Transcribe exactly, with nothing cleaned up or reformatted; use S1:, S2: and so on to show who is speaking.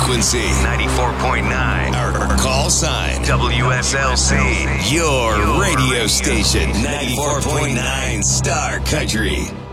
S1: frequency
S2: ninety-four point nine.
S1: Our call sign
S2: W S L C.
S1: Your radio station ninety-four point nine Star Country.